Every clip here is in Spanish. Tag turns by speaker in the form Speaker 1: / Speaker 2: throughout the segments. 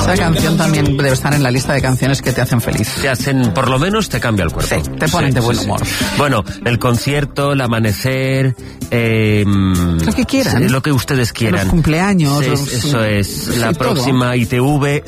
Speaker 1: Esa canción también debe estar en la lista de canciones que te hacen feliz.
Speaker 2: Te hacen, por lo menos te cambia el cuerpo.
Speaker 1: Sí, te ponen de buen humor.
Speaker 2: Bueno, el concierto, el amanecer...
Speaker 1: lo que quieran.
Speaker 2: Lo que ustedes quieran.
Speaker 1: Los cumpleaños.
Speaker 2: Eso es. La próxima ITV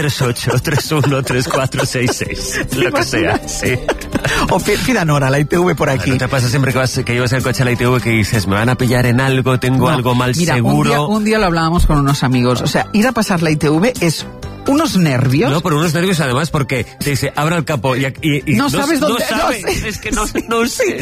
Speaker 2: 638-313466. Lo que sea, sí.
Speaker 1: O pidan hora la ITV por aquí.
Speaker 2: ¿No te pasa siempre que llevas el coche a la ITV que dices, me van a pillar en algo, tengo algo mal seguro?
Speaker 1: Un día lo hablábamos con unos amigos. O sea, ir a pasar la ITV es unos nervios.
Speaker 2: No, pero unos nervios además porque te dice, abra el capó y
Speaker 1: no sabes dónde.
Speaker 2: No sabes, es que no sé.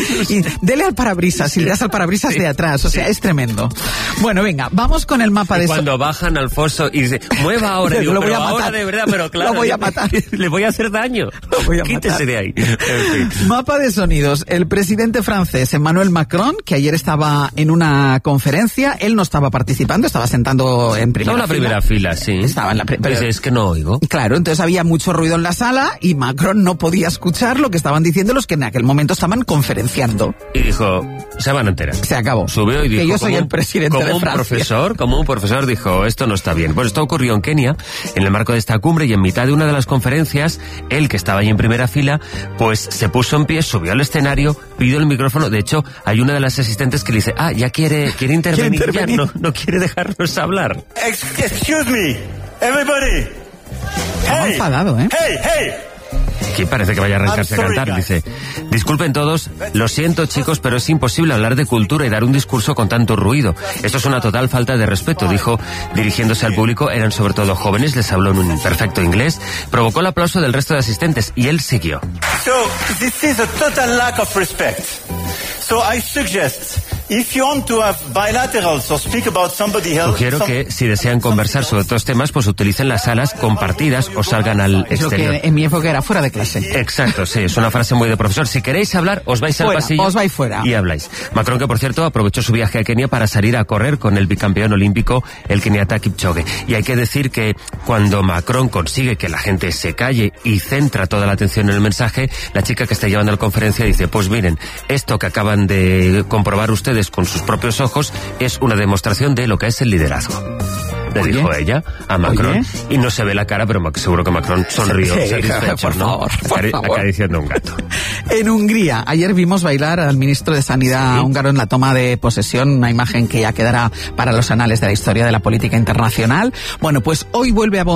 Speaker 1: Y dele al parabrisas, y le das al parabrisas de atrás, o sea, es tremendo. Bueno, venga, vamos con el mapa de...
Speaker 2: Cuando bajan al foso y dice, mueva ahora, digo,
Speaker 1: lo voy
Speaker 2: pero
Speaker 1: a matar.
Speaker 2: Ahora de verdad, pero claro.
Speaker 1: Lo voy a matar.
Speaker 2: Le voy a hacer daño.
Speaker 1: Lo voy a
Speaker 2: Quítese
Speaker 1: matar.
Speaker 2: de ahí. En fin.
Speaker 1: Mapa de sonidos. El presidente francés Emmanuel Macron, que ayer estaba en una conferencia, él no estaba participando, estaba sentando en primera fila.
Speaker 2: Estaba en la primera fila, sí.
Speaker 1: Estaba en la
Speaker 2: pero es que no oigo.
Speaker 1: Claro, entonces había mucho ruido en la sala y Macron no podía escuchar lo que estaban diciendo los que en aquel momento estaban conferenciando.
Speaker 2: Y dijo, se van a enterar.
Speaker 1: Se acabó.
Speaker 2: Subió y dijo,
Speaker 1: que yo soy el presidente de Francia.
Speaker 2: Como un profesor dijo, esto no está bien. Pues esto ocurrió en Kenia, en el marco de esta cumbre, y en mitad de una de las conferencias, él, que estaba ahí en primera fila, pues se puso en pie, subió al escenario, pidió el micrófono. De hecho, hay una de las asistentes que le dice, ya quiere intervenir, ya no quiere dejarnos hablar.
Speaker 3: Excuse me, everybody.
Speaker 1: Estaba enfadado, ¿eh?
Speaker 3: Hey.
Speaker 2: Que parece que vaya a arrancarse a cantar. Dice, disculpen todos, lo siento chicos, pero es imposible hablar de cultura y dar un discurso con tanto ruido. Esto es una total falta de respeto, dijo, dirigiéndose al público. Eran sobre todo jóvenes, les habló en un perfecto inglés, provocó el aplauso del resto de asistentes y él siguió.
Speaker 3: So, this is a total lack of respect. So I suggest, if you want to have bilaterals or speak about somebody else...
Speaker 2: Sugiero que si desean conversar sobre otros temas, pues utilicen las salas compartidas o salgan al exterior.
Speaker 1: Lo que en mi época era fuera de clase.
Speaker 2: Exacto, sí, es una frase muy de profesor. Si queréis hablar, os vais al pasillo.
Speaker 1: Os vais fuera.
Speaker 2: Y habláis. Macron, que por cierto aprovechó su viaje a Kenia para salir a correr con el bicampeón olímpico, el keniata Kipchoge. Y hay que decir que cuando Macron consigue que la gente se calle y centra toda la atención en el mensaje, la chica que está llevando la conferencia dice, pues miren, esto que acaban de comprobar ustedes con sus propios ojos es una demostración de lo que es el liderazgo. Le dijo ella a Macron. Y no se ve la cara, pero seguro que Macron sonrió.
Speaker 1: Por favor.
Speaker 2: Acariciando a un gato.
Speaker 1: En Hungría, ayer vimos bailar al ministro de Sanidad húngaro en la toma de posesión, una imagen que ya quedará para los anales de la historia de la política internacional. Bueno, pues hoy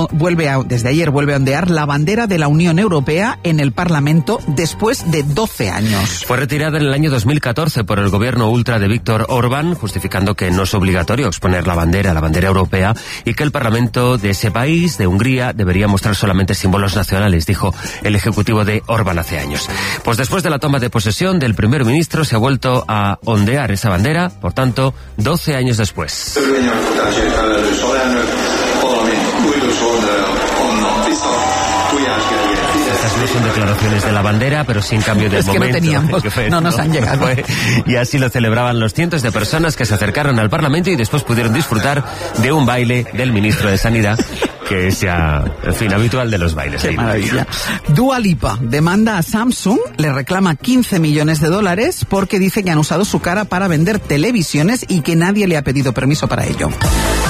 Speaker 1: desde ayer vuelve a ondear la bandera de la Unión Europea en el Parlamento después de 12 años.
Speaker 2: Fue retirada en el año 2014 por el gobierno ultra de Víctor Orbán, justificando que no es obligatorio exponer la bandera europea, y que el Parlamento de ese país, de Hungría, debería mostrar solamente símbolos nacionales, dijo el ejecutivo de Orbán hace años. Pues después de la toma de posesión del primer ministro se ha vuelto a ondear esa bandera, por tanto, 12 años después. Estas no son declaraciones de la bandera, pero sin cambio de momento.
Speaker 1: Es que no teníamos, no nos han llegado.
Speaker 2: Y así lo celebraban los cientos de personas que se acercaron al Parlamento y después pudieron disfrutar de un baile del ministro de Sanidad, que es ya, en fin, habitual de los bailes.
Speaker 1: Qué maravilla. Dua Lipa demanda a Samsung, le reclama $15 millones porque dice que han usado su cara para vender televisiones y que nadie le ha pedido permiso para ello.